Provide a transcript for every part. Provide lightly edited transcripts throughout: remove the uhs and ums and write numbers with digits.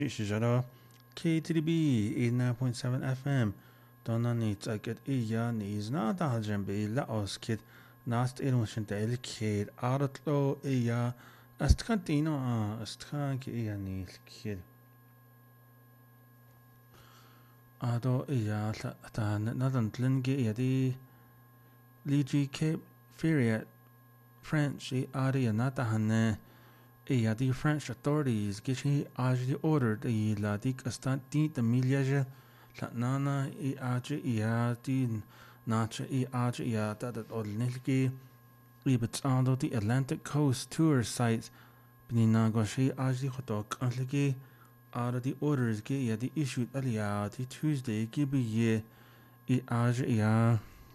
Shijara KTB 89.7 FM. Donna needs a get iya needs not a hundred be la oskid. Nast illusion del kid out of low iya. Astkantino astkank iya needs kid. Ado iya tan nadan tlingi iya di Ligi Cape Feriat French area nata hanne. The French authorities gishi ajdi ordered la dik astanti the milyaja la nana ajdi di nacha ajdi that odnilgi ibitsando the Atlantic Coast tour sites binina goshi ajdi hotok antligi out of the orders gi the issued alia the Tuesday gibi ye ajdi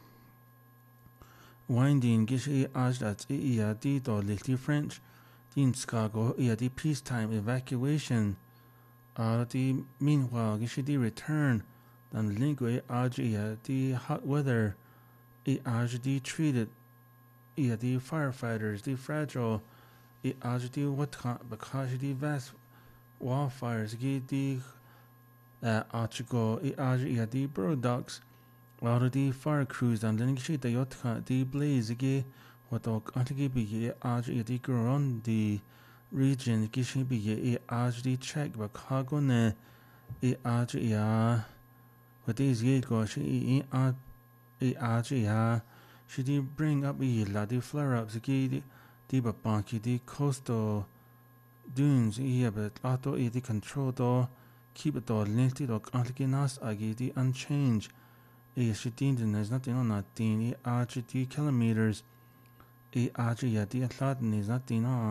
winding gishi ajdi di to French in Chicago, the peacetime evacuation. The meanwhile, the return. Then lingue the hot weather. The treated. The firefighters, the fragile. The what because the vast wildfires. The Achigo. The products. The fire crews and then the yotka. The blaze. Watok Antigi the Goron the region Gishibi Ajdi check Bakagone Ajia with these Yego she Ajia she did bring up la the flare ups the Babanki the coastal dunes but auto the control door keep it all linted or Antiginas Agi the unchanged she did there's nothing on that thing Ajdi kilometers the Atlantic is not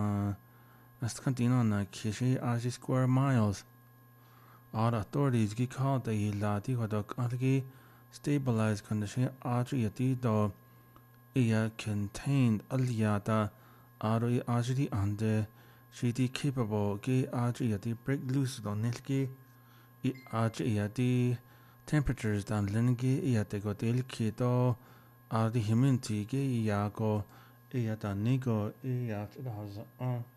na kishi square miles. All authorities get called the lati wadok stabilized condition Aji do contained aliyata aro Aji ande she capable ge Aji break loose on nilki Aji temperatures dan lingi yate go del kido the humidity ge yago da nigo